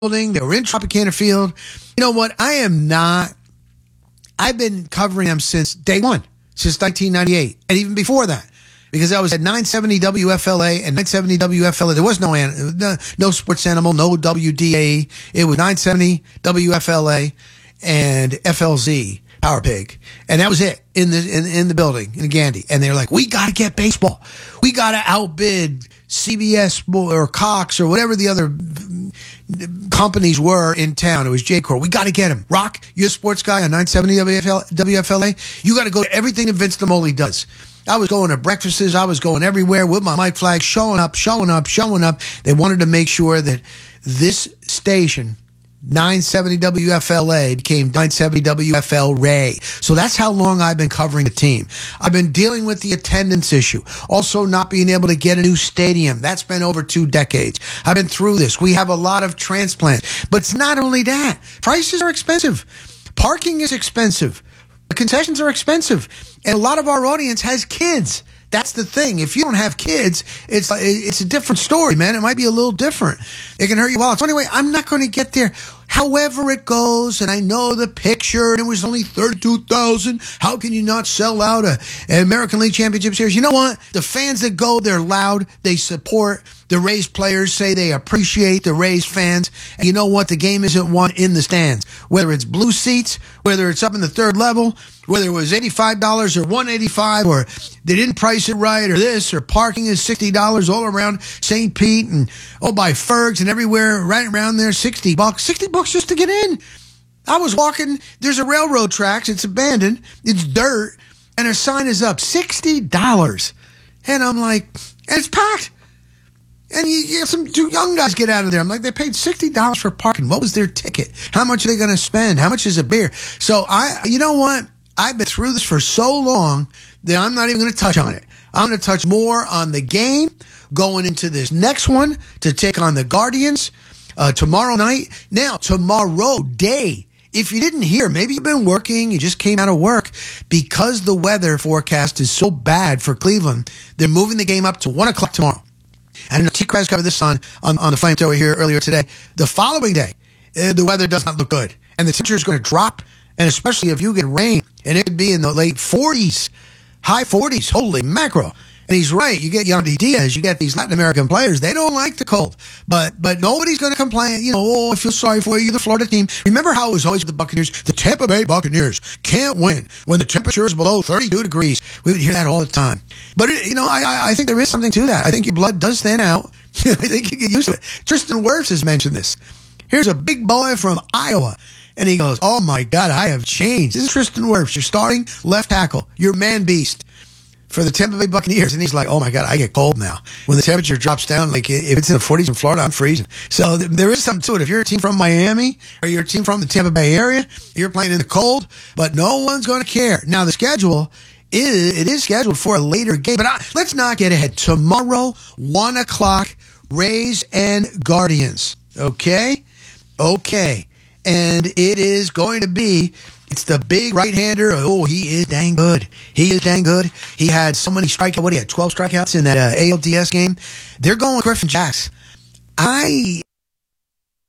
building. They were in Tropicana Field. You know what? I've been covering them since day one, since 1998, and even before that, because I was at 970 WFLA and 970 WFLA. There was no Sports Animal, no WDA. It was 970 WFLA and FLZ, Power Pig. And that was it in the building, in Gandy. And they're like, we got to get baseball. We got to outbid CBS or Cox or whatever the other companies were in town. It was J-Corps. We got to get him. Rock, you're a sports guy on 970 WFLA. You got to go to everything that Vince Damoli does. I was going to breakfasts. I was going everywhere with my mic flag, showing up. They wanted to make sure that this station, 970 WFLA, became 970 WFL Ray. So that's how long I've been covering the team. I've been dealing with the attendance issue. Also not being able to get a new stadium. That's been over 2 decades. I've been through this. We have a lot of transplants. But it's not only that. Prices are expensive. Parking is expensive. The concessions are expensive. And a lot of our audience has kids. That's the thing. If you don't have kids, it's a different story, man. It might be a little different. It can hurt your wallet. So anyway, I'm not going to get there. However it goes, and I know the picture, and it was only 32,000. How can you not sell out an American League Championship Series? You know what? The fans that go, they're loud. They support. The Rays players say they appreciate the Rays fans. And you know what? The game isn't won in the stands. Whether it's blue seats, whether it's up in the third level, whether it was $85 or $185, or they didn't price it right, or this, or parking is $60 all around St. Pete and by Fergs and everywhere right around there, $60. $60 just to get in. I was walking, there's a railroad tracks, it's abandoned, it's dirt, and a sign is up, $60. And I'm like, and it's packed. And you have some 2 young guys get out of there. I'm like, they paid $60 for parking. What was their ticket? How much are they going to spend? How much is a beer? So you know what? I've been through this for so long that I'm not even going to touch on it. I'm going to touch more on the game going into this next one to take on the Guardians tomorrow night. Now, tomorrow day, if you didn't hear, maybe you've been working, you just came out of work, because the weather forecast is so bad for Cleveland, they're moving the game up to 1 o'clock tomorrow. And T-Craz covered this on the Flamethrower here earlier today. The following day, the weather does not look good. And the temperature is going to drop. And especially if you get rain, and it could be in the late 40s, high 40s, holy mackerel. And he's right. You get Yandy Diaz, you get these Latin American players. They don't like the cold. But nobody's going to complain. I feel sorry for you, the Florida team. Remember how it was always with the Buccaneers? The Tampa Bay Buccaneers can't win when the temperature is below 32 degrees. We would hear that all the time. But, I think there is something to that. I think your blood does stand out. I think you get used to it. Tristan Wirfs has mentioned this. Here's a big boy from Iowa. And he goes, oh, my God, I have changed. This is Tristan Wirfs. You're starting left tackle. You're man beast for the Tampa Bay Buccaneers. And he's like, oh, my God, I get cold now. When the temperature drops down, like if it's in the 40s in Florida, I'm freezing. So there is something to it. If you're a team from Miami or you're a team from the Tampa Bay area, you're playing in the cold, but no one's going to care. Now, the schedule, it is scheduled for a later game. But let's not get ahead. Tomorrow, 1 o'clock, Rays and Guardians. Okay? Okay. And it is going to be, it's the big right-hander. Oh, he is dang good. He had so many strikeouts. He had 12 strikeouts in that ALDS game. They're going with Griffin Jax. I